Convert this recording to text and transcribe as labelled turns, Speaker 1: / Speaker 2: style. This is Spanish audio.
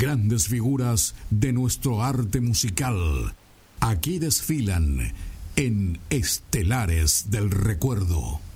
Speaker 1: grandes figuras de nuestro arte musical. Aquí desfilan en Estelares del Recuerdo.